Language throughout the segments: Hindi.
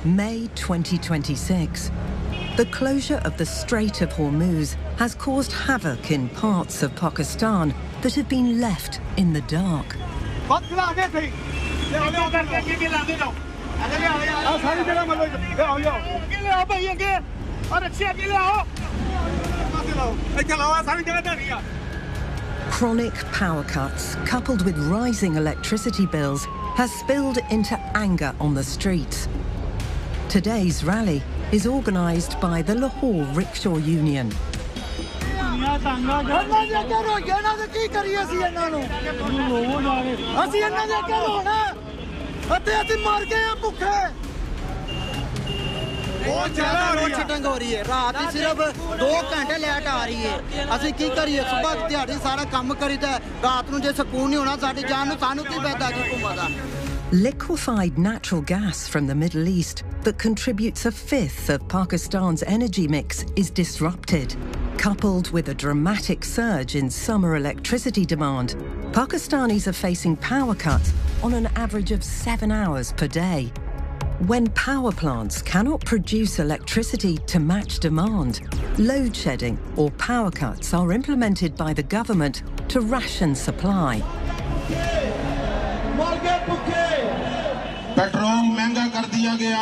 May 2026. The closure of the Strait of Hormuz has caused havoc in parts of Pakistan that have been left in the dark. Chronic power cuts, coupled with rising electricity bills, has spilled into anger on the streets. Today's rally is organised by the Lahore Rickshaw Union. बहुत ज़्यादा रोड शटिंग हो रही है रात ही सिर्फ 2 घंटे लेट आ रही है ਅਸੀਂ ਕੀ ਕਰੀਏ ਸੁਬਹ ਦਿਹਾੜੀ ਸਾਰਾ ਕੰਮ ਕਰੀਦਾ ਰਾਤ ਨੂੰ ਜੇ ਸਕੂਨ ਨਹੀਂ ਹੋਣਾ ਸਾਡੀ ਜਾਨ ਨੂੰ ਸਾਨੂੰ ਕੀ ਫਾਇਦਾ ਕੀ ਘੁੰਮਦਾ Liquefied natural gas from the Middle East that contributes a fifth of Pakistan's energy mix is disrupted. Coupled with a dramatic surge in summer electricity demand, Pakistanis are facing power cuts on an average of 7 hours per day. When power plants cannot produce electricity to match demand, load shedding or power cuts are implemented by the government to ration supply. Petrol महंगा कर दिया गया,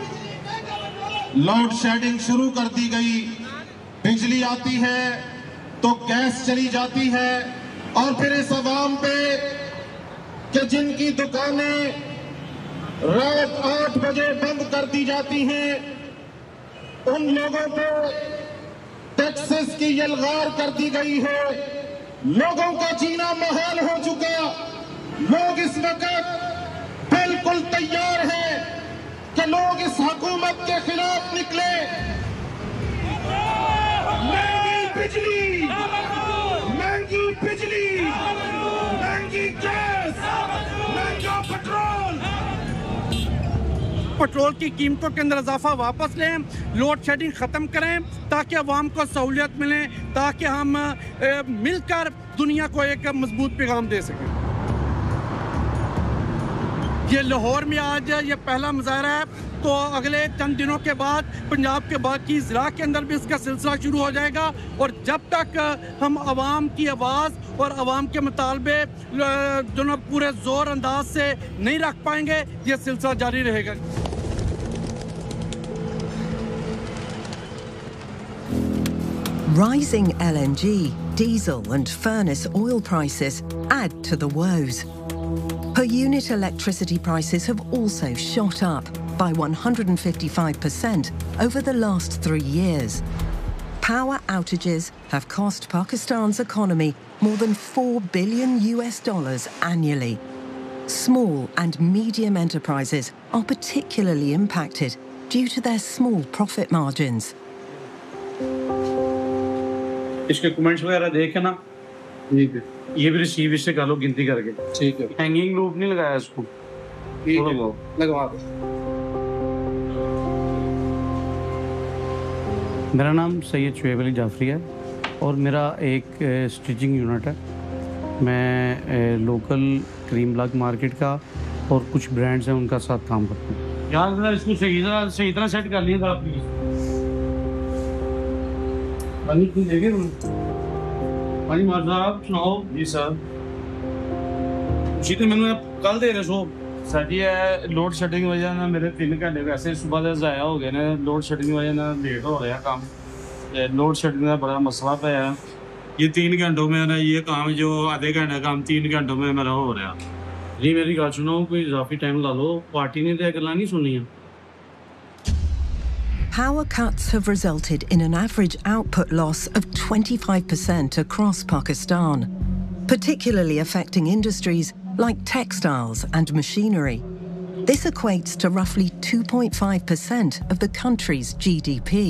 लोड शेडिंग शुरू कर दी गई, बिजली आती है तो गैस चली जाती है और फिर इस अवाम पे कि जिनकी दुकानें रात 8 बजे बंद कर दी जाती हैं, उन लोगों को टैक्सेस की यलगार कर दी गई है। लोगों का जीना मुहाल हो चुका। लोग इस वक्त बिल्कुल तैयार हैं कि लोग इस हुकूमत के खिलाफ निकले। महंगी बिजली, महंगी गैस, महंगा पेट्रोल। पेट्रोल की कीमतों के अंदर इजाफा वापस लें, लोड शेडिंग ख़त्म करें ताकि अवाम को सहूलियत मिले, ताकि हम मिलकर दुनिया को एक मजबूत पैगाम दे सकें। ये लाहौर में आज ये पहला मुजाहरा है, तो अगले चंद दिनों के बाद पंजाब के बाकी ज़िला के अंदर भी इसका सिलसिला शुरू हो जाएगा और जब तक हम अवाम की आवाज़ और अवाम के मुतालबे जो ना पूरे ज़ोर अंदाज से नहीं रख पाएंगे, ये सिलसिला जारी रहेगा। Rising LNG, diesel and furnace oil prices add to the woes. Per unit electricity prices have also shot up by 155% over the last 3 years. Power outages have cost Pakistan's economy more than $4 billion annually. Small and medium enterprises are particularly impacted due to their small profit margins. इसके कमेंट्स वगैरह देखे ना, ठीक है, ये भी रिसीव इससे कर लो गिनती करके, ठीक है। हैंगिंग लूप नहीं लगाया इसको, लगवा दो। मेरा नाम सैयद शुएब अली जाफरी है और मेरा एक स्टिचिंग यूनिट है। मैं लोकल क्रीम ब्लॉक मार्केट का और कुछ ब्रांड्स हैं उनका साथ काम करता हूँ। यार इसको सही तरह सेट कर लिया था प्लीज। पानी मार साहब सुनाओ जी सर। जी तो मैंने कल दे रहे सो सर जी है लोड शेडिंग की वजह ना मेरे 3 घंटे वैसे सुबह से ज़ाया हो गए ने, लोड शेडिंग की वजह ना लेट हो रहा काम। लोड शेडिंग का बड़ा मसला पे है। ये 3 घंटों में ना ये काम जो आधे घंटे काम 3 घंटों में मेरा हो रहा। जी मेरी गल सुनो, कोई इजाफी टाइम ला लो, पार्टी ने तो गल्लां नहीं सुनियां। Power cuts have resulted in an average output loss of 25% across Pakistan, particularly affecting industries like textiles and machinery. This equates to roughly 2.5% of the country's GDP.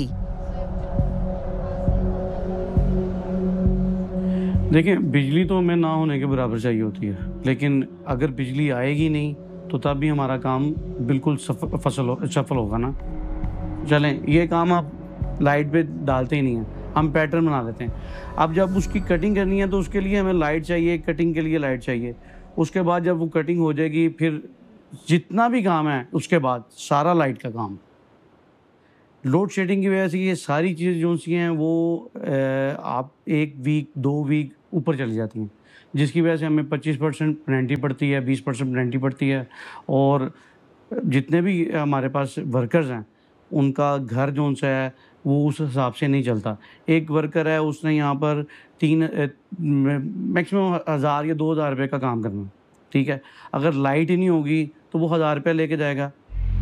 देखिए, बिजली तो हमें ना होने के बराबर चाहिए होती है, लेकिन अगर बिजली आएगी नहीं तो तब भी हमारा काम बिल्कुल सफल होगा ना। चलें, ये काम आप लाइट पे डालते ही नहीं हैं, हम पैटर्न बना देते हैं। अब जब उसकी कटिंग करनी है तो उसके लिए हमें लाइट चाहिए, कटिंग के लिए लाइट चाहिए। उसके बाद जब वो कटिंग हो जाएगी फिर जितना भी काम है उसके बाद सारा लाइट का काम। लोड शेडिंग की वजह से ये सारी चीज़ें जो सी हैं वो आप 1 वीक 2 वीक ऊपर चली जाती हैं, जिसकी वजह से हमें 25% पेनल्टी पड़ती है, 20% पेनल्टी पड़ती है। और जितने भी हमारे पास वर्कर्स हैं उनका घर जो सा है वो उस हिसाब से नहीं चलता। एक वर्कर है उसने यहाँ पर 3 मैक्सिमम 1000 या 2000 रुपये का काम करना, ठीक है। अगर लाइट ही नहीं होगी तो वो 1000 रुपये लेके जाएगा।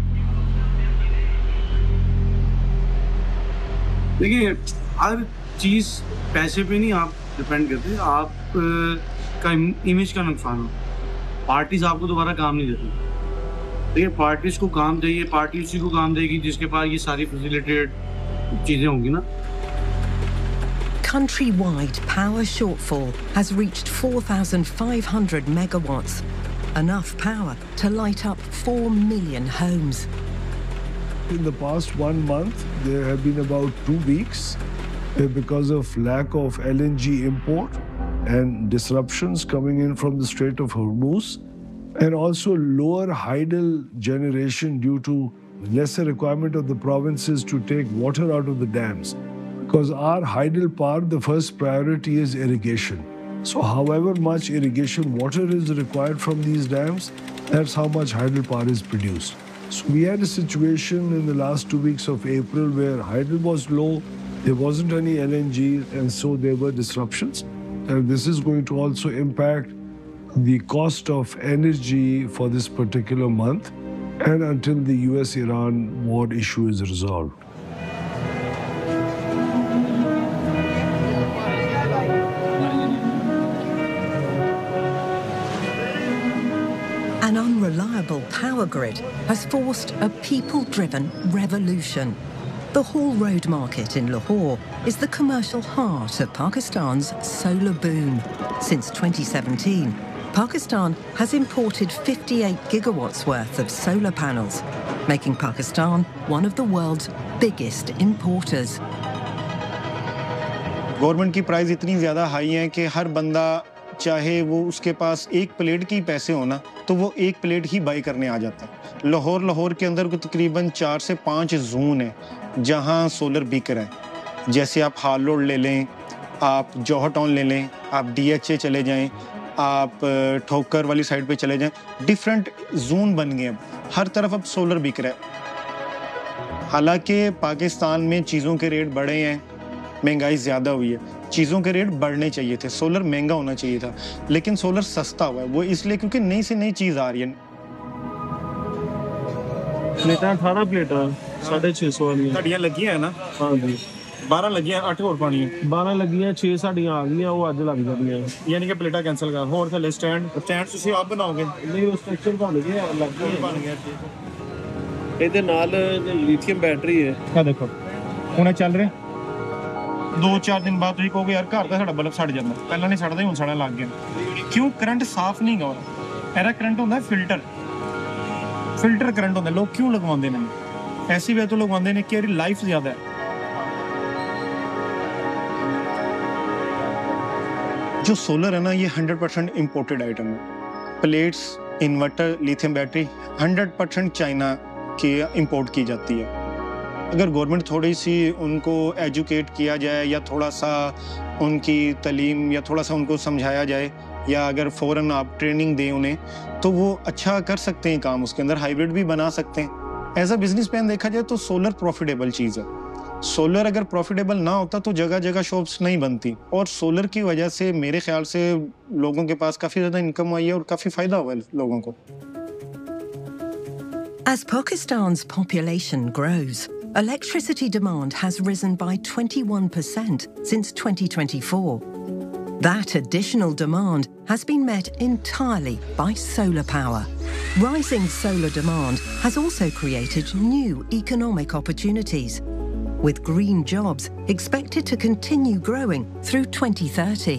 देखिए हर चीज़ पैसे पे नहीं आप डिपेंड करते, आप का इमेज का नुकसान हो। पार्टीज आपको दोबारा काम नहीं देती, देखिए पार्टीज को काम चाहिए, पार्टी उसी को काम देगी जिसके पास ये सारी फैसिलिटेड चीज़ें होंगी ना। Countrywide power shortfall has reached 4,500 megawatts, enough power to light up 4 million homes. In the past 1 month, there have been about 2 weeks because of lack of LNG import and disruptions coming in from the Strait of Hormuz, and also lower hydel generation due to lesser requirement of the provinces to take water out of the dams. Because our hydel power, the first priority is irrigation. So however much irrigation water is required from these dams, that's how much hydel power is produced. So we had a situation in the last 2 weeks of April where hydel was low, there wasn't any LNG, and so there were disruptions. And this is going to also impact the cost of energy for this particular month and until the US-Iran war issue is resolved. An unreliable power grid has forced a people-driven revolution. The Hall Road market in Lahore is the commercial heart of Pakistan's solar boom. Since 2017, Pakistan has imported 58 gigawatts worth of solar panels, making Pakistan one of the world's biggest importers. Government की प्राइस इतनी ज़्यादा हाई है कि हर बंदा चाहे वो उसके पास 1 प्लेट की पैसे हो ना तो वो 1 प्लेट ही बाई करने आ जाता है। लाहौर के अंदर को तकरीबन 4 से 5 जोन है जहां सोलर बिक रहा है। जैसे आप हाल रोड ले लें, आप जौहर टाउन ले लें, आप DHA चले जाएं, आप ठोकर वाली साइड पे चले जाएं, डिफरेंट जोन बन गए। अब हर तरफ अब सोलर बिक रहा है। हालांकि पाकिस्तान में चीज़ों के रेट बढ़े हैं, महंगाई ज़्यादा हुई है, चीज़ों के रेट बढ़ने चाहिए थे, सोलर महंगा होना चाहिए था, लेकिन सोलर सस्ता हुआ है। वो इसलिए क्योंकि नई से नई चीज़ आ रही है। प्लेटा 18 प्लेटा 650 वाली साड़ियाँ लगी हैं ना? हाँ जी 12 लगी हैं, 8 और पानी है। 12 लगी 6 साड़ियाँ आ गई वो अज लग जाती है। यानी कि प्लेटा कैंसिल कर होर थले स्टैंड ਤੁਸੀਂ ਆਪ ਬਣਾਓਗੇ? नहीं वो स्ट्रक्चर बन गया लग गया ਬਣ ਗਿਆ। ਇਹਦੇ ਨਾਲ ਲਿਥੀਅਮ ਬੈਟਰੀ ਹੈ। ਆ ਦੇਖੋ ਹੁਣ ਚੱਲ ਰਿਹਾ। 2-4 ਦਿਨ ਬਾਅਦ ਤੁਸੀਂ ਕਹੋਗੇ ਯਾਰ ਘਰ ਦਾ ਸਾਡਾ ਬਲਬ ਸੜ ਜਾਂਦਾ, ਪਹਿਲਾਂ ਨਹੀਂ ਸੜਦਾ ਹੁਣ ਸੜਨ ਲੱਗ ਗਿਆ। ਕਿਉਂ? ਕਰੰਟ ਸਾਫ਼ ਨਹੀਂ ਗਾ ਇਹਦਾ ਕਰੰਟ ਹੁੰਦਾ ਫਿਲਟਰ ਕਰੰਟ ਹੁੰਦਾ। ਲੋਕ ਕਿਉਂ ਲਗਵਾਉਂਦੇ ਨੇ? ਐਸੀ ਵੇ ਤੋਂ ਲਗਵਾਉਂਦੇ ਨੇ ਕਿ ਇਹਦੀ ਲਾਈਫ ਜ਼ਿਆਦਾ ਹੈ। जो सोलर है ना ये 100% इम्पोर्टेड आइटम है। Plates, inverter, lithium battery 100% China की इम्पोर्ट की जाती है। अगर गवर्नमेंट थोड़ी सी उनको एजुकेट किया जाए या थोड़ा सा उनकी तालीम या थोड़ा सा उनको समझाया जाए या अगर फ़ौरन आप ट्रेनिंग दें उन्हें तो वो अच्छा कर सकते हैं काम। उसके अंदर हाइब्रिड भी बना सकते हैं। एज अ बिजनेस प्लान देखा जाए तो सोलर प्रॉफिटेबल चीज़ है। सोलर अगर प्रॉफिटेबल ना होता तो जगह जगह शॉप्स नहीं बनती, और सोलर की वजह से मेरे ख्याल से लोगों के पास काफ़ी ज़्यादा इनकम आई है और काफ़ी फ़ायदा हुआ है लोगों को। As Pakistan's population grows, electricity demand has risen by 21% since 2024. That additional demand has been met entirely by solar power. Rising solar demand has also created new economic opportunities, with green jobs expected to continue growing through 2030.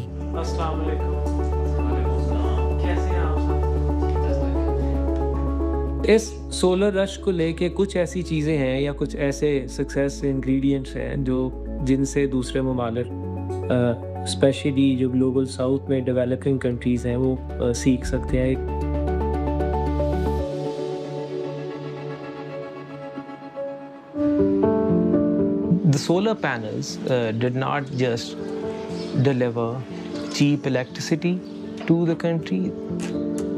इस सोलर रश को लेके कुछ ऐसी चीज़ें हैं या कुछ ऐसे सक्सेस इंग्रेडिएंट्स हैं जो जिनसे दूसरे ममालिक स्पेशली जो ग्लोबल साउथ में डेवलपिंग कंट्रीज़ हैं वो सीख सकते हैं। the solar panels did not just deliver cheap electricity to the country.